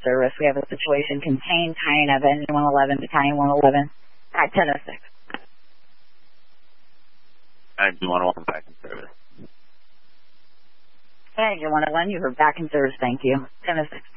service. We have a situation contained, Tyne Evans, 111, Battalion 111, at 10:06. I'm 111 back in service. And you're 111, you were back in service, thank you. 10:06.